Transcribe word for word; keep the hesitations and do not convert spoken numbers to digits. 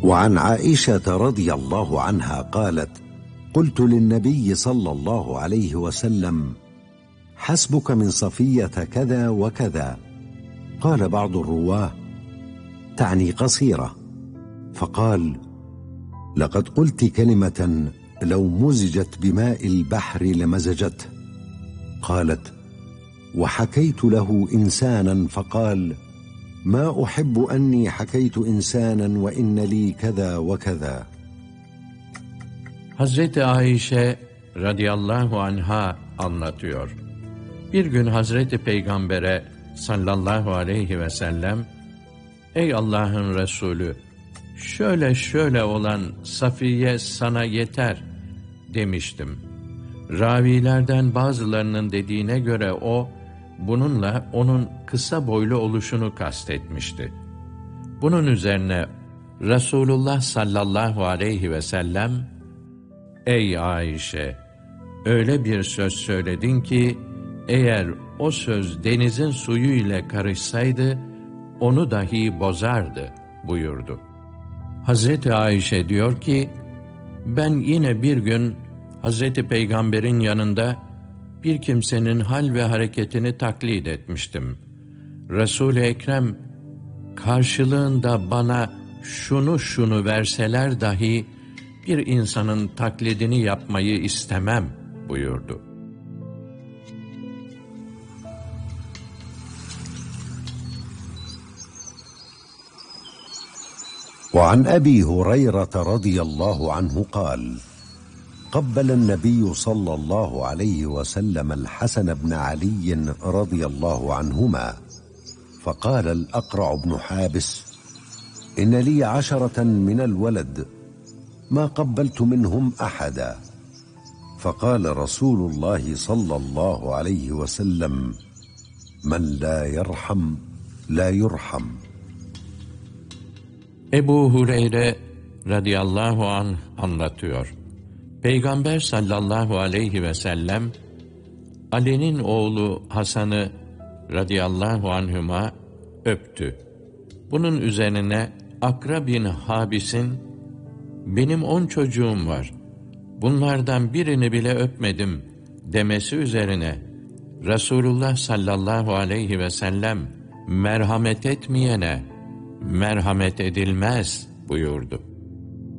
وعن عائشة رضي الله عنها قالت: قلت للنبي صلى الله عليه وسلم: حسبك من صفية كذا وكذا. قال بعض الرواه: تعني قصيرة. فقال: لقد قلت كلمة لو مزجت بماء البحر لمزجته. قالت: وحكيت له إنسانا فقال: ما أحب أني حكيت إنسانا وإن لي كذا وكذا. Hazreti Ayşe radıyallahu anha anlatıyor. Bir gün Hazreti Peygamber'e sallallahu aleyhi ve sellem, ey Allah'ın Resulü, şöyle şöyle olan Safiye sana yeter demiştim. Ravilerden bazılarının dediğine göre o, bununla onun kısa boylu oluşunu kastetmişti. Bunun üzerine Resulullah sallallahu aleyhi ve sellem, ey Ayşe, öyle bir söz söyledin ki, eğer o söz denizin suyu ile karışsaydı, onu dahi bozardı buyurdu. Hazreti Ayşe diyor ki, ben yine bir gün Hazreti Peygamber'in yanında bir kimsenin hal ve hareketini taklit etmiştim. Resul-i Ekrem, karşılığında bana şunu şunu verseler dahi bir insanın taklidini yapmayı istemem buyurdu. وعن أبي هريرة رضي الله عنه قال: قبل النبي صلى الله عليه وسلم الحسن بن علي رضي الله عنهما، فقال الأقرع بن حابس: إن لي عشرة من الولد ما قبلت منهم أحدا. فقال رسول الله صلى الله عليه وسلم: من لا يرحم لا يرحم. Ebu Hureyre radıyallahu anh anlatıyor. Peygamber sallallahu aleyhi ve sellem, Ali'nin oğlu Hasan'ı radıyallahu anhüma öptü. Bunun üzerine Akra bin Habis'in, benim on çocuğum var, bunlardan birini bile öpmedim demesi üzerine, Resulullah sallallahu aleyhi ve sellem, merhamet etmeyene merhamet edilmez buyurdu.